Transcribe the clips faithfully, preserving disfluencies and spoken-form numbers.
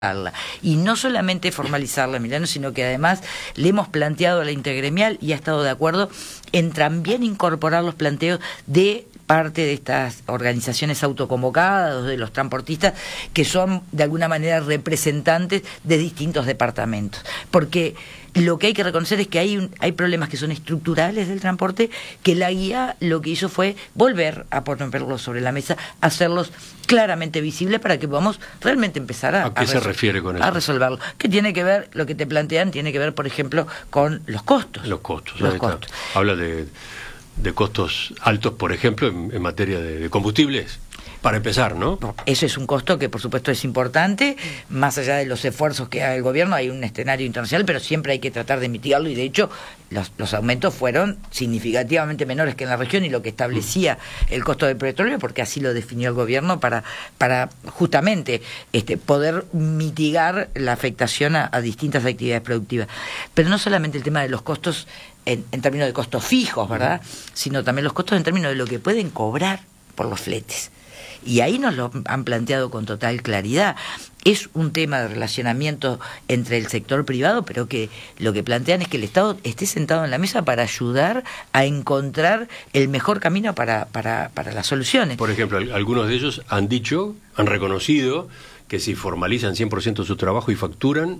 Y no solamente formalizarla, Emiliano, sino que además le hemos planteado a la intergremial y ha estado de acuerdo en también incorporar los planteos de parte de estas organizaciones autoconvocadas, de los transportistas, que son de alguna manera representantes de distintos departamentos. Porque lo que hay que reconocer es que hay, un, hay problemas que son estructurales del transporte, que la guía lo que hizo fue volver a ponerlos sobre la mesa, hacerlos claramente visibles para que podamos realmente empezar a... ¿A qué a se refiere con eso? A resolverlo. Que tiene que ver, lo que te plantean, tiene que ver, por ejemplo, con los costos. Los costos. Los costos. Habla de, de costos altos, por ejemplo, en, en materia de, de combustibles. Para empezar, ¿no? Eso es un costo que, por supuesto, es importante. Más allá de los esfuerzos que haga el gobierno, hay un escenario internacional, pero siempre hay que tratar de mitigarlo. Y, de hecho, los, los aumentos fueron significativamente menores que en la región y lo que establecía el costo del petróleo, porque así lo definió el gobierno para para justamente este poder mitigar la afectación a, a distintas actividades productivas. Pero no solamente el tema de los costos en, en términos de costos fijos, ¿verdad? Sino también los costos en términos de lo que pueden cobrar por los fletes. Y ahí nos lo han planteado con total claridad. Es un tema de relacionamiento entre el sector privado, pero que lo que plantean es que el Estado esté sentado en la mesa para ayudar a encontrar el mejor camino para, para, para las soluciones. Por ejemplo, algunos de ellos han dicho, han reconocido que si formalizan cien por ciento su trabajo y facturan,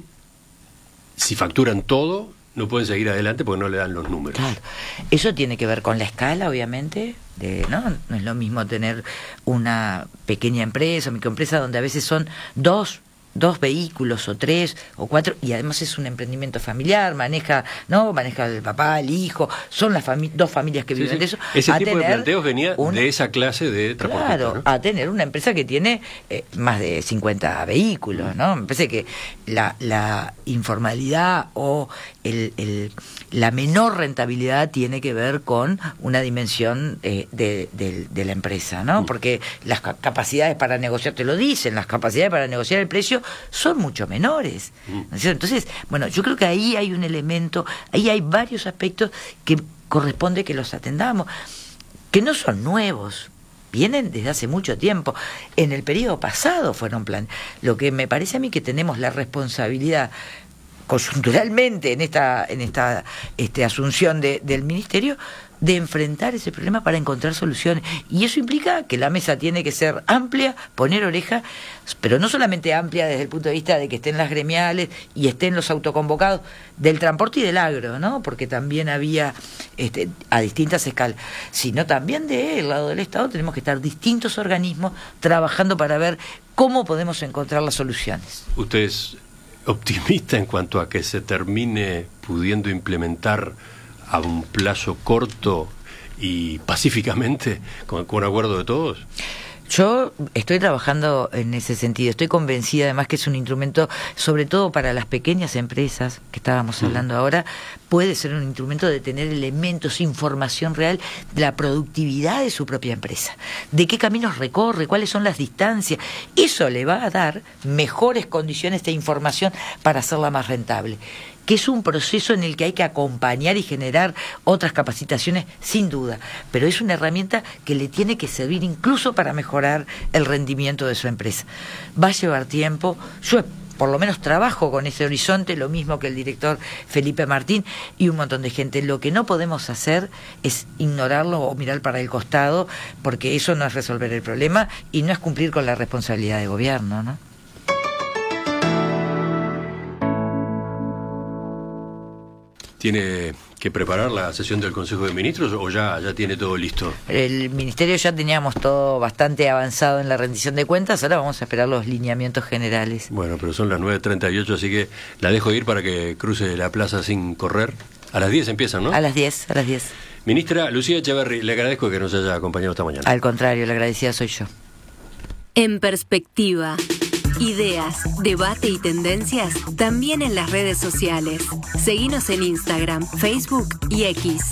si facturan todo, no pueden seguir adelante porque no le dan los números. Claro. Eso tiene que ver con la escala, obviamente. De, ¿no? no es lo mismo tener una pequeña empresa o microempresa donde a veces son dos dos vehículos o tres o cuatro y además es un emprendimiento familiar, maneja no maneja el papá, el hijo, son las fami- dos familias que viven sí, sí. de eso. Ese a tipo de planteos venía un, de esa clase de transportistas, claro, ¿no? A tener una empresa que tiene eh, más de cincuenta vehículos, ¿no? Me parece que la, la informalidad o el, el, la menor rentabilidad tiene que ver con una dimensión eh, de, de, de la empresa, ¿no? Porque las capacidades para negociar, te lo dicen, las capacidades para negociar el precio son mucho menores. Entonces, bueno, yo creo que ahí hay un elemento, ahí hay varios aspectos que corresponde que los atendamos, que no son nuevos, vienen desde hace mucho tiempo. En el periodo pasado fueron plan. Lo que me parece a mí que tenemos la responsabilidad coyunturalmente en esta en esta este, asunción de, del ministerio de enfrentar ese problema para encontrar soluciones. Y eso implica que la mesa tiene que ser amplia, poner oreja, pero no solamente amplia desde el punto de vista de que estén las gremiales y estén los autoconvocados del transporte y del agro, ¿no? Porque también había este, a distintas escalas, sino también del lado del Estado tenemos que estar distintos organismos trabajando para ver cómo podemos encontrar las soluciones. ¿Usted optimista en cuanto a que se termine pudiendo implementar a un plazo corto y pacíficamente con, con acuerdo de todos? Yo estoy trabajando en ese sentido, estoy convencida además que es un instrumento, sobre todo para las pequeñas empresas que estábamos hablando mm. ahora, puede ser un instrumento de tener elementos, información real de la productividad de su propia empresa, de qué caminos recorre, cuáles son las distancias. Eso le va a dar mejores condiciones de información para hacerla más rentable, que es un proceso en el que hay que acompañar y generar otras capacitaciones, sin duda, pero es una herramienta que le tiene que servir incluso para mejorar el rendimiento de su empresa. Va a llevar tiempo, yo por lo menos trabajo con ese horizonte, lo mismo que el director Felipe Martín y un montón de gente. Lo que no podemos hacer es ignorarlo o mirar para el costado, porque eso no es resolver el problema y no es cumplir con la responsabilidad de gobierno, ¿no? ¿Tiene que preparar la sesión del Consejo de Ministros o ya, ya tiene todo listo? El Ministerio ya teníamos todo bastante avanzado en la rendición de cuentas, ahora vamos a esperar los lineamientos generales. Bueno, pero son las nueve treinta y ocho, así que la dejo ir para que cruce la plaza sin correr. A las diez empiezan, ¿no? A las diez, a las diez. Ministra Lucía Echeverri, le agradezco que nos haya acompañado esta mañana. Al contrario, la agradecida soy yo. En perspectiva. Ideas, debate y tendencias también en las redes sociales. Seguinos en Instagram, Facebook y X.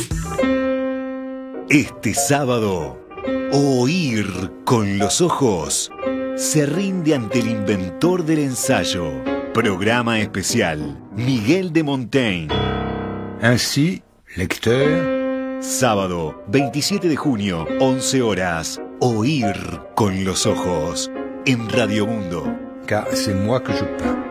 Este sábado, Oír con los ojos se rinde ante el inventor del ensayo. Programa especial, Miguel de Montaigne. Ainsi, lecteur. Sábado, veintisiete de junio, once horas. Oír con los ojos. En Radio Mundo. car c'est moi que je peins.